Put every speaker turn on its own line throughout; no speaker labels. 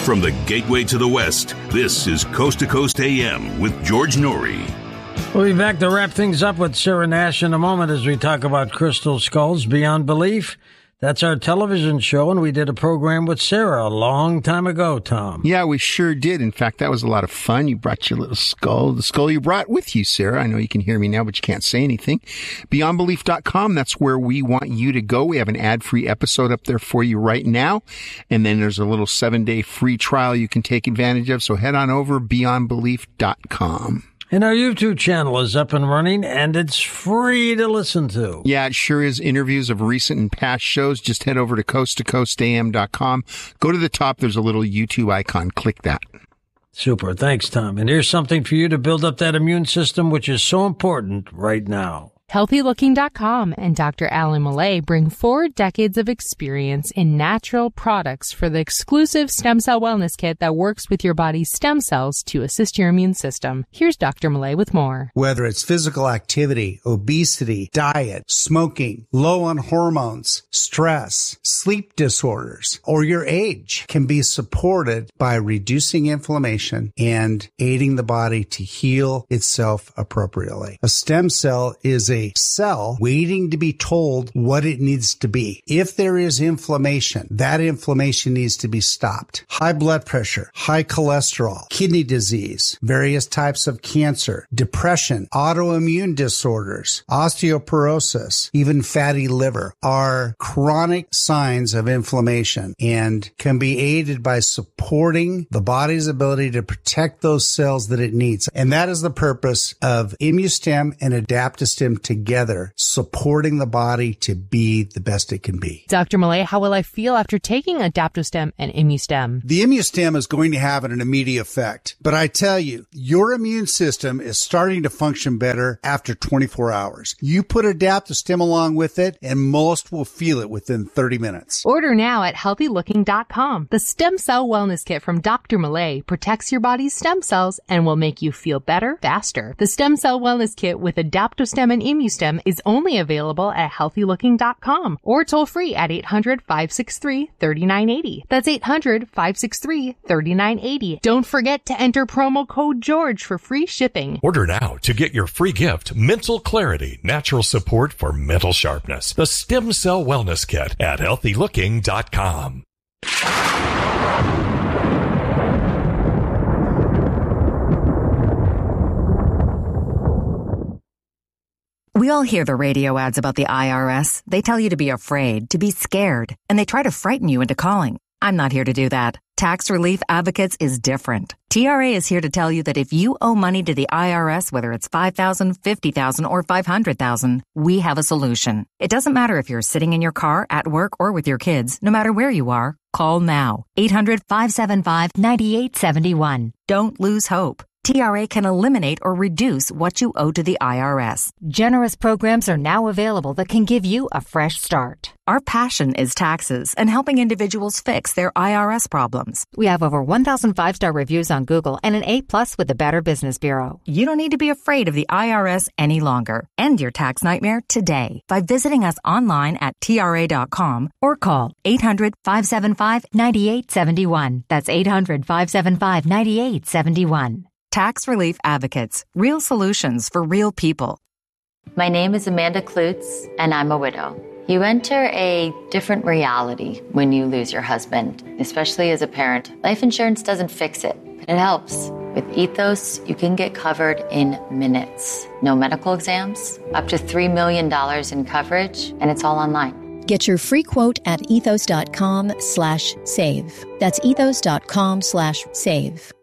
From the gateway to the West, this is Coast to Coast AM with George Noory.
We'll be back to wrap things up with Sarah Nash in a moment as we talk about Crystal Skulls Beyond Belief. That's our television show, and we did a program with Sarah a long time ago, Tom.
Yeah, we sure did. In fact, that was a lot of fun. You brought your little skull, the skull you brought with you, Sarah. I know you can hear me now, but you can't say anything. BeyondBelief.com, that's where we want you to go. We have an ad-free episode up there for you right now. And then there's a little 7-day free trial you can take advantage of. So head on over, BeyondBelief.com.
And our YouTube channel is up and running, and it's free to listen to.
Yeah, it sure is. Interviews of recent and past shows. Just head over to coasttocoastam.com. Go to the top. There's a little YouTube icon. Click that.
Super. Thanks, Tom. And here's something for you to build up that immune system, which is so important right now.
HealthyLooking.com and Dr. Alan Millay bring 4 decades of experience in natural products for the exclusive stem cell wellness kit that works with your body's stem cells to assist your immune system. Here's Dr. Millay with more.
Whether it's physical activity, obesity, diet, smoking, low on hormones, stress, sleep disorders, or your age can be supported by reducing inflammation and aiding the body to heal itself appropriately. A stem cell is a cell waiting to be told what it needs to be. If there is inflammation, that inflammation needs to be stopped. High blood pressure, high cholesterol, kidney disease, various types of cancer, depression, autoimmune disorders, osteoporosis, even fatty liver are chronic signs of inflammation and can be aided by supporting the body's ability to protect those cells that it needs. And that is the purpose of ImmuStem and Adaptostem together, supporting the body to be the best it can be.
Dr. Millay, how will I feel after taking Adaptostem and ImmuStem?
The ImmuStem is going to have an immediate effect, but I tell you, your immune system is starting to function better after 24 hours. You put Adaptostem along with it, and most will feel it within 30 minutes.
Order now at HealthyLooking.com. The Stem Cell Wellness Kit from Dr. Millay protects your body's stem cells and will make you feel better faster. The Stem Cell Wellness Kit with Adaptostem and ImmuStem is only available at HealthyLooking.com or toll free at 800-563-3980. That's 800-563-3980. Don't forget to enter promo code GEORGE for free shipping.
Order now to get your free gift, Mental Clarity, Natural Support for Mental Sharpness. The Stem Cell Wellness Kit at HealthyLooking.com.
We all hear the radio ads about the IRS. They tell you to be afraid, to be scared, and they try to frighten you into calling. I'm not here to do that. Tax Relief Advocates is different. TRA is here to tell you that if you owe money to the IRS, whether it's $5,000, $50,000, or $500,000, we have a solution. It doesn't matter if you're sitting in your car, at work, or with your kids. No matter where you are, call now. 800-575-9871. Don't lose hope. TRA can eliminate or reduce what you owe to the IRS. Generous programs are now available that can give you a fresh start. Our passion is taxes and helping individuals fix their IRS problems. We have over 1,000 5-star reviews on Google and an A+ with the Better Business Bureau. You don't need to be afraid of the IRS any longer. End your tax nightmare today by visiting us online at TRA.com or call 800-575-9871. That's 800-575-9871. Tax Relief Advocates. Real solutions for real people.
My name is Amanda Klutz, and I'm a widow. You enter a different reality when you lose your husband, especially as a parent. Life insurance doesn't fix it, but it helps. With Ethos, you can get covered in minutes. No medical exams, up to $3 million in coverage, and it's all online.
Get your free quote at ethos.com/save. That's ethos.com/save.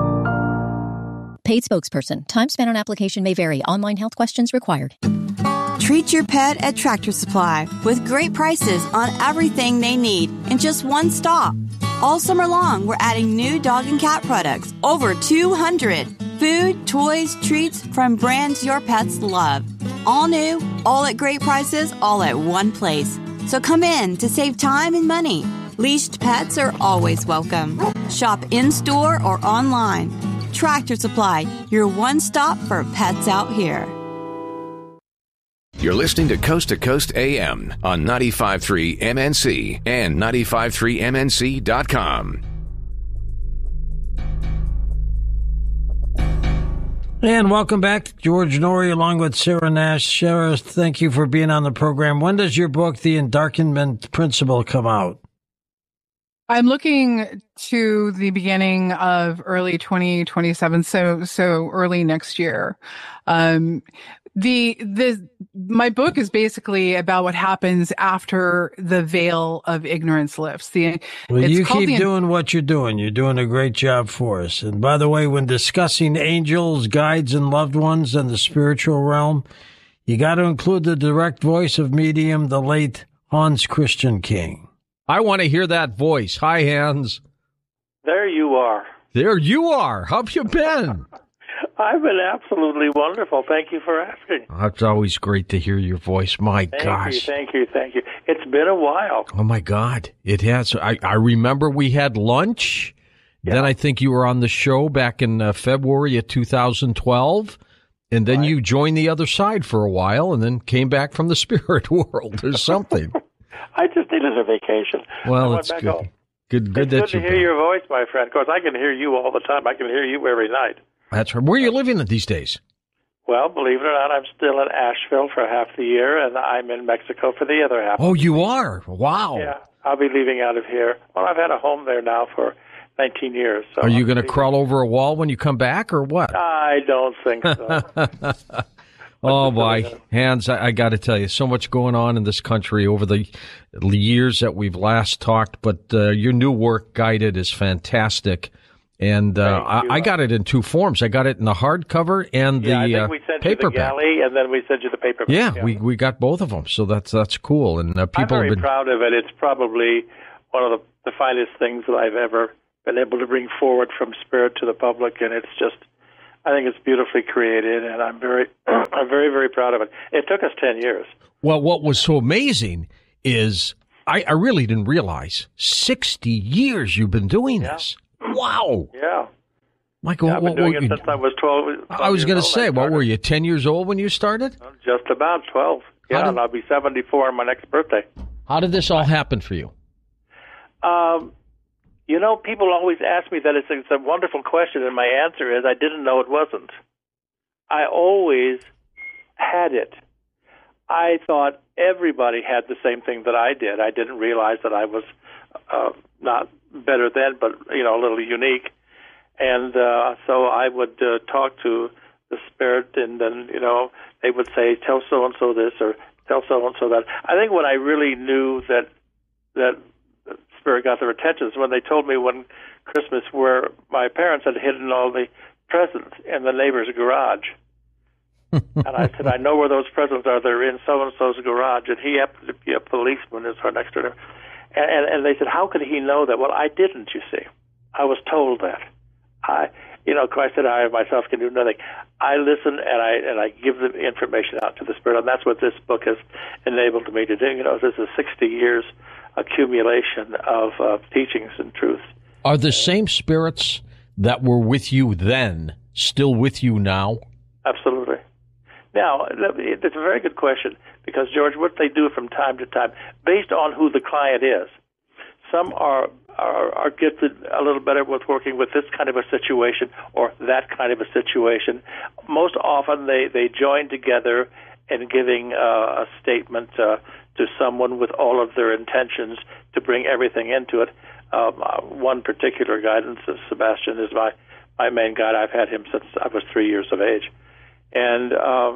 Paid spokesperson. Time spent on application may vary. Online health questions required.
Treat your pet at Tractor Supply with great prices on everything they need in just one stop. All summer long, we're adding new dog and cat products, over 200. Food, toys, treats from brands your pets love. All new, all at great prices, all at one place. So come in to save time and money. Leashed pets are always welcome. Shop in-store or online. Tractor Supply, your one stop for pets out here.
You're listening to Coast AM on 95.3 MNC and 95.3MNC.com.
And welcome back, George Noory, along with Sarah Nash. Sarah, thank you for being on the program. When does your book, The Endarkenment Principle, come out?
I'm looking to the beginning of early 2027, so early next year. My book is basically about what happens after the veil of ignorance lifts. You keep doing what you're doing. You're doing a great job for us. And by the way, when discussing angels, guides, and loved ones in the spiritual realm, you got to include the direct voice of medium, the late Hans Christian King.
I want to hear that voice. Hi, Hans.
There you are.
There you are. How have you been?
I've been absolutely wonderful. Thank you for asking.
It's always great to hear your voice. My gosh.
Thank you. It's been a while.
Oh, my God. It has. I remember we had lunch. Yeah. Then I think you were on the show back in February of 2012. And then you joined the other side for a while and then came back from the spirit world or something.
I just needed a vacation.
Well, it's good.
Home.
Good
it's
that
good to hear your voice, my friend. Of course, I can hear you all the time. I can hear you every night.
That's right. Where are you living these days?
Well, believe it or not, I'm still in Asheville for half the year, and I'm in Mexico for the other half.
Oh, you are? Wow.
Yeah, I'll be leaving out of here. Well, I've had a home there now for 19 years. So
are you going to crawl over a wall when you come back, or what?
I don't think so.
Oh, boy. Hans, I got to tell you, so much going on in this country over the years that we've last talked, but your new work, Guided, is fantastic. And I got it in two forms. I got it in the hardcover and the
I think we sent
paperback.
You the galley, and then we sent you the paperback.
Yeah, we got both of them, so that's cool. And people
I'm very
have been
proud of it. It's probably one of the finest things that I've ever been able to bring forward from Spirit to the public, and it's just, I think it's beautifully created, and I'm very, very proud of it. It took us 10 years.
Well, what was so amazing is I really didn't realize 60 years you've been doing this. Wow.
Yeah.
Michael,
I've been doing it since I was 12
I was going to say, what were you, 10 years old when you started?
Just about 12. Yeah, and I'll be 74 on my next birthday.
How did this all happen for you?
People always ask me that. It's a wonderful question, and my answer is I didn't know it wasn't. I always had it. I thought everybody had the same thing that I did. I didn't realize that I was not better then, but, a little unique. And so I would talk to the Spirit, and then, they would say, tell so-and-so this or tell so-and-so that. I think when I really knew that Spirit got their attention is when they told me one Christmas where my parents had hidden all the presents in the neighbor's garage. And I said, I know where those presents are. They're in so-and-so's garage. And he happened to be a policeman who's right next to him. And they said, how could he know that? Well, I didn't, you see. I was told that. Christ said, I myself can do nothing. I listen and I give the information out to the Spirit. And that's what this book has enabled me to do. This is 60 years accumulation of teachings and truths.
Are the same spirits that were with you then still with you now?
Absolutely. Now, it's a very good question because, George, what they do from time to time, based on who the client is, some are gifted a little better with working with this kind of a situation or that kind of a situation. Most often they join together in giving a statement to someone with all of their intentions to bring everything into it. One particular guidance, Sebastian, is my main guide. I've had him since I was 3 years of age. And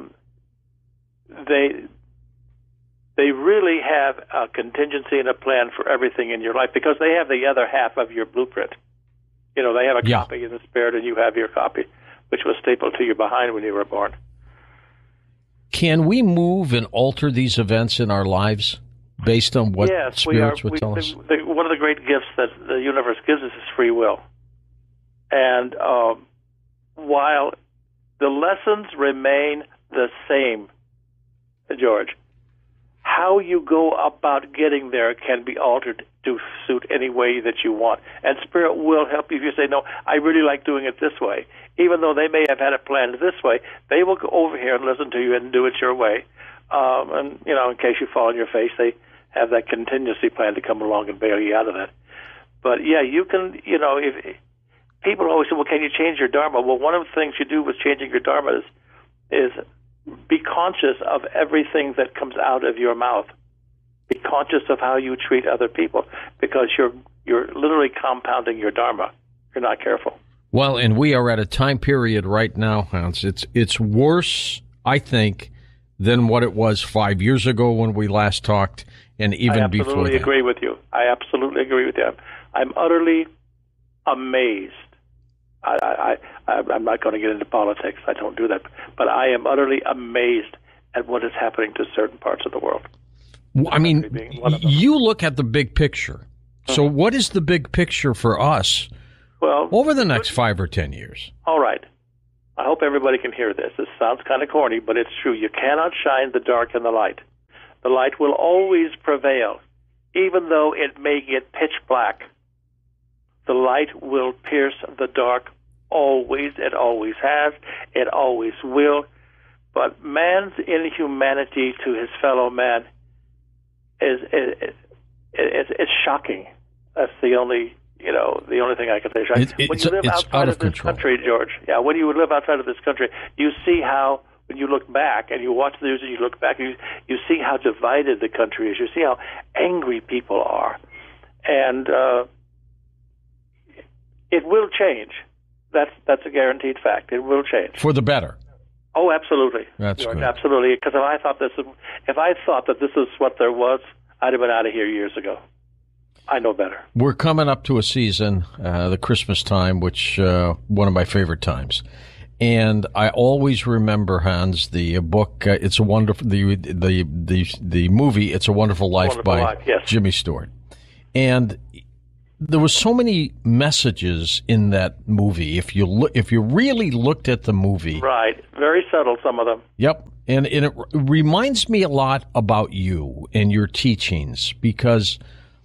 they really have a contingency and a plan for everything in your life because they have the other half of your blueprint. They have a copy in the Spirit, and you have your copy, which was stapled to you behind when you were born.
Can we move and alter these events in our lives based on what spirits would tell us?
One of the great gifts that the universe gives us is free will. And while the lessons remain the same, George, how you go about getting there can be altered to suit any way that you want. And Spirit will help you if you say, no, I really like doing it this way. Even though they may have had it planned this way, they will go over here and listen to you and do it your way. And, in case you fall on your face, they have that contingency plan to come along and bail you out of that. But, yeah, you can, people always say, well, can you change your Dharma? Well, one of the things you do with changing your Dharma is be conscious of everything that comes out of your mouth. Be conscious of how you treat other people, because you're literally compounding your Dharma. You're not careful.
Well, and we are at a time period right now, Hans. It's worse, I think, than what it was 5 years ago when we last talked, and even before that.
I absolutely agree with you. I absolutely agree with you. I'm utterly amazed. I'm not going to get into politics. I don't do that. But I am utterly amazed at what is happening to certain parts of the world.
I mean, you look at the big picture. So what is the big picture for us over the next 5 or 10 years?
All right. I hope everybody can hear this. This sounds kind of corny, but it's true. You cannot shine the dark in the light. The light will always prevail, even though it may get pitch black. The light will pierce the dark always. It always has. It always will. But man's inhumanity to his fellow man is shocking. That's the only thing I can say. When you live outside of this country, George, when you live outside of this country, you see how, when you look back and you watch the news and you look back, you see how divided the country is. You see how angry people are. And it will change. That's a guaranteed fact. It will change.
For the better.
Oh, absolutely.
That's
George,
good.
Absolutely. Because if I thought that this is what there was, I'd have been out of here years ago. I know better. We're
coming up to a season, the Christmas time, which one of my favorite times. And I always remember, Hans, the book. It's a wonderful the movie. It's a Wonderful Life by Jimmy Stewart. And there were so many messages in that movie. If you really looked at the movie,
right, very subtle, some of them.
Yep, and it reminds me a lot about you and your teachings, because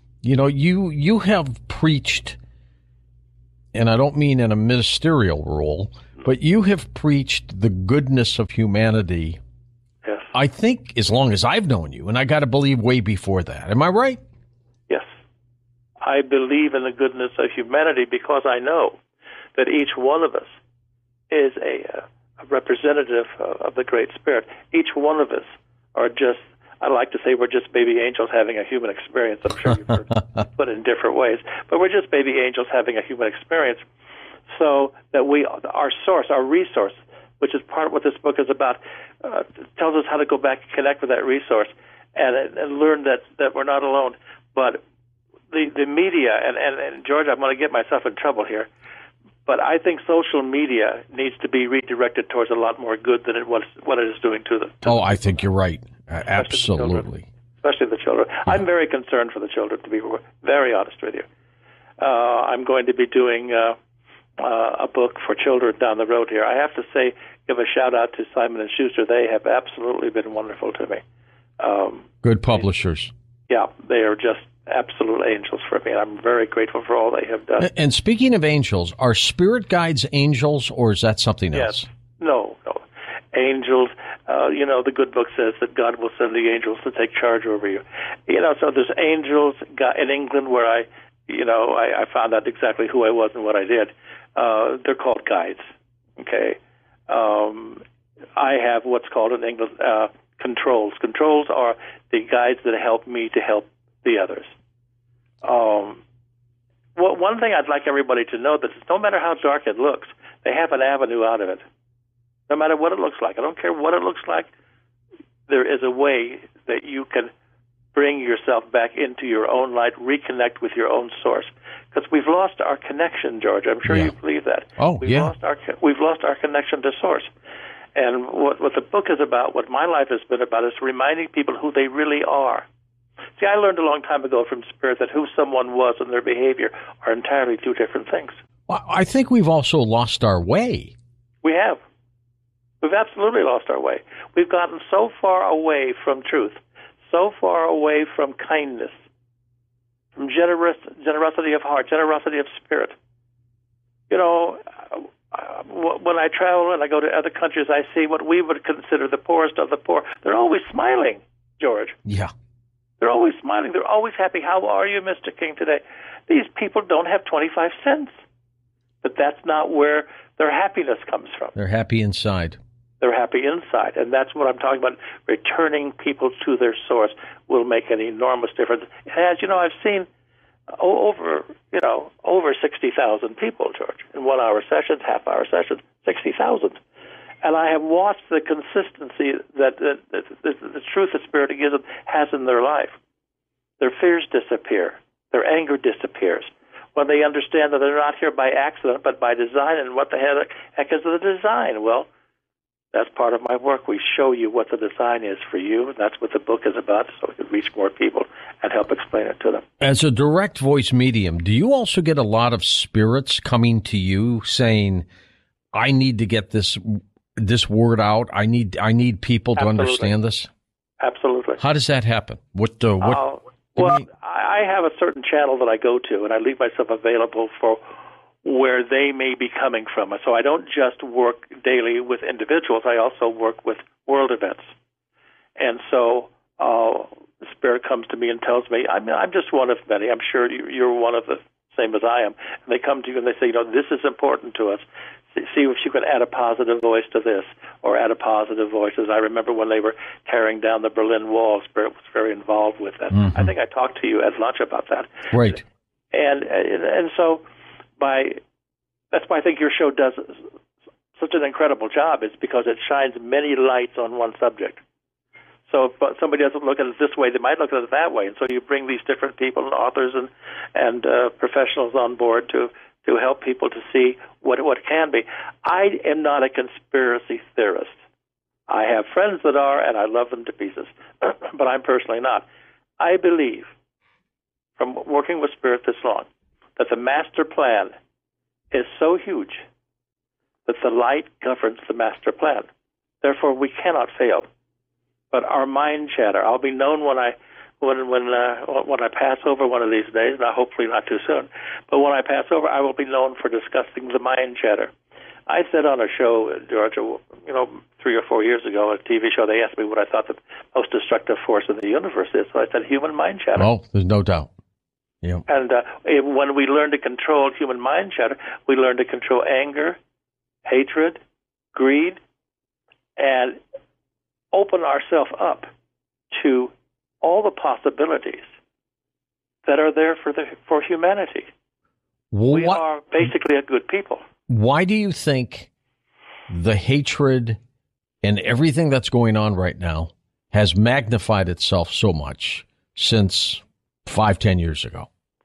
you have preached, and I don't mean in a ministerial role, but you have preached the goodness of humanity.
Yes.
I think as long as I've known you, and I got to believe way before that. Am I right?
Yes. I believe in the goodness of humanity because I know that each one of us is a representative of the Great Spirit. Each one of us are just, I like to say we're just baby angels having a human experience. I'm sure you've heard it put in different ways. But we're just baby angels having a human experience, so that our source, our resource, which is part of what this book is about, tells us how to go back and connect with that resource and learn that we're not alone. But the media, and George, I'm going to get myself in trouble here, but I think social media needs to be redirected towards a lot more good than what it is doing to them.
I think you're right. Absolutely.
Especially the children. Yeah. I'm very concerned for the children, to be very honest with you. I'm going to be doing a book for children down the road here. I have to say, give a shout-out to Simon & Schuster. They have absolutely been wonderful to me.
Good publishers.
Yeah, they are just absolute angels for me, and I'm very grateful for all they have done.
And speaking of angels, are spirit guides angels, or is that something else?
Yes. No. Angels, the good book says that God will send the angels to take charge over you. So there's angels in England where I found out exactly who I was and what I did. They're called guides, okay? I have what's called in England controls. Controls are the guides that help me to help the others. One thing I'd like everybody to know that no matter how dark it looks, they have an avenue out of it. No matter what it looks like. I don't care what it looks like. There is a way that you can bring yourself back into your own light, reconnect with your own source. Because we've lost our connection, George. I'm sure you believe that. We've lost our connection to source. And what the book is about, what my life has been about, is reminding people who they really are. See, I learned a long time ago from Spirit that who someone was and their behavior are entirely two different things.
Well, I think we've also lost our way.
We have. We've absolutely lost our way. We've gotten so far away from truth, so far away from kindness, from generosity of heart, generosity of spirit. When I travel and I go to other countries, I see what we would consider the poorest of the poor. They're always smiling, George.
Yeah.
They're always smiling. They're always happy. How are you, Mr. King, today? These people don't have 25 cents. But that's not where their happiness comes from.
They're happy inside.
They're happy inside, and that's what I'm talking about. Returning people to their source will make an enormous difference. As you know, I've seen over 60,000 people, George, in 1 hour sessions, half-hour sessions, 60,000. And I have watched the consistency that the truth that Spirit gives them has in their life. Their fears disappear. Their anger disappears. When they understand that they're not here by accident, but by design, and what the heck is the design? Well, that's part of my work. We show you what the design is for you, and that's what the book is about, so we can reach more people and help explain it to them.
As a direct voice medium, do you also get a lot of spirits coming to you saying, I need to get this word out. I need people to understand this?
Absolutely.
How does that happen?
I have a certain channel that I go to, and I leave myself available for where they may be coming from. So I don't just work daily with individuals. I also work with world events. And so the Spirit comes to me and tells me, I'm just one of many. I'm sure you're one of the same as I am. And they come to you and they say, this is important to us. See if you can add a positive voice to this, or add a positive voice. As I remember when they were tearing down the Berlin Wall, Spirit was very involved with that. Mm-hmm. I think I talked to you at lunch about that.
Right.
And so that's why I think your show does such an incredible job, is because it shines many lights on one subject. So if somebody doesn't look at it this way, they might look at it that way. And so you bring these different people, and authors and professionals on board to help people to see what it can be. I am not a conspiracy theorist. I have friends that are, and I love them to pieces, but I'm personally not. I believe, from working with Spirit this long, that the master plan is so huge that the light governs the master plan. Therefore, we cannot fail. But our mind chatter, I'll be known when I pass over one of these days, now hopefully not too soon, but when I pass over, I will be known for discussing the mind chatter. I said on a show, George, 3 or 4 years ago, a TV show, they asked me what I thought the most destructive force in the universe is. So I said human mind chatter.
Oh, there's no doubt. Yeah.
And when we learn to control human mind chatter, we learn to control anger, hatred, greed, and open ourselves up to all the possibilities that are there for humanity. We are basically a good people.
Why do you think the hatred and everything that's going on right now has magnified itself so much since 5-10 years ago?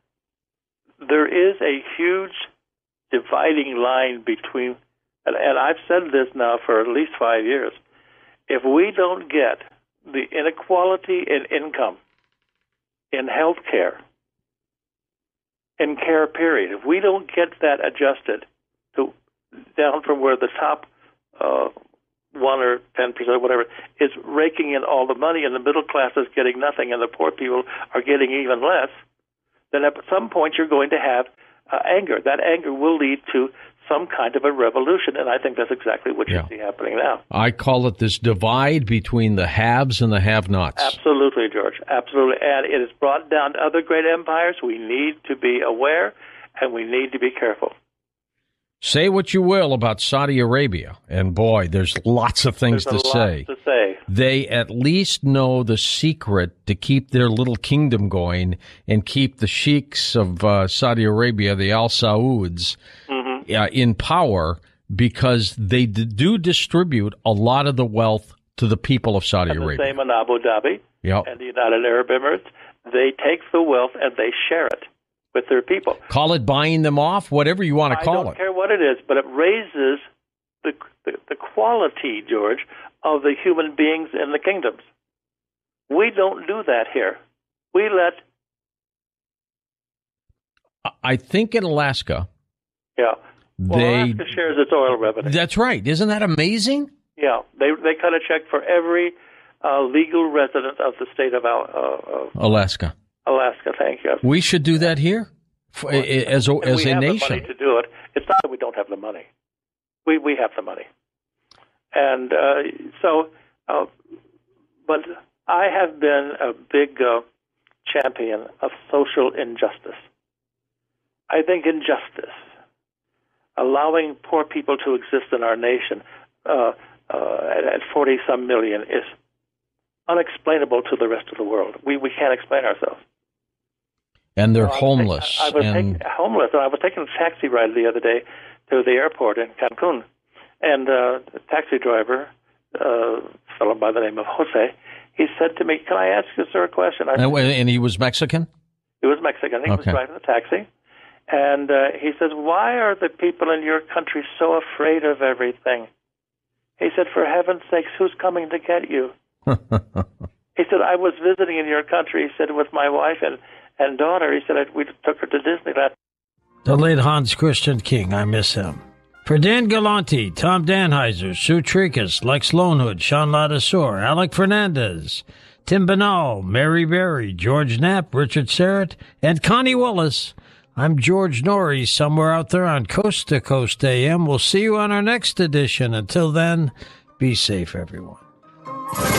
There is a huge dividing line between, and I've said this now for at least 5 years, if we don't get the inequality in income, in health care, in care period, if we don't get that adjusted down from where the top 1 or 10%, whatever, is raking in all the money, and the middle class is getting nothing, and the poor people are getting even less, then at some point you're going to have anger. That anger will lead to some kind of a revolution, and I think that's exactly what you see happening now.
I call it this divide between the haves and the have-nots.
Absolutely, George, absolutely. And it has brought down other great empires. We need to be aware, and we need to be careful.
Say what you will about Saudi Arabia, and boy, there's lots of things to say. They at least know the secret to keep their little kingdom going and keep the sheiks of Saudi Arabia, the Al Sauds, in power, because they do distribute a lot of the wealth to the people of Saudi Arabia.
The same in Abu Dhabi and the United Arab Emirates. They take the wealth and they share it with their people.
Call it buying them off, whatever you want to call it.
I don't care what it is, but it raises the quality, George, of the human beings in the kingdoms. We don't do that here. We let...
I think in Alaska...
Alaska shares its oil revenue.
That's right. Isn't that amazing?
Yeah. They cut a check for every legal resident of the state of
Alaska.
Alaska, thank you.
We should do that here as a nation.
We have the money to do it. It's not that we don't have the money. We have the money. And but I have been a big champion of social injustice. I think injustice allowing poor people to exist in our nation at 40-some million is unexplainable to the rest of the world. We can't explain ourselves.
And they're homeless.
I was homeless, and I was taking a taxi ride the other day to the airport in Cancun, and the taxi driver, a fellow by the name of Jose, he said to me, "Can I ask you, sir, a question?"
And he was Mexican?
He was Mexican. He was driving the taxi. And he says, "Why are the people in your country so afraid of everything?" He said, "For heaven's sakes, who's coming to get you?" He said, "I was visiting in your country," he said, "with my wife and daughter." He said, "We took her to Disneyland."
The late Hans Christian King. I miss him. For Dan Galante, Tom Danheiser, Sue Tricus, Lex Lonehood, Sean Ladasor, Alec Fernandez, Tim Banal, Mary Berry, George Knapp, Richard Serrett, and Connie Willis, I'm George Norrie, somewhere out there on Coast to Coast AM. We'll see you on our next edition. Until then, be safe, everyone.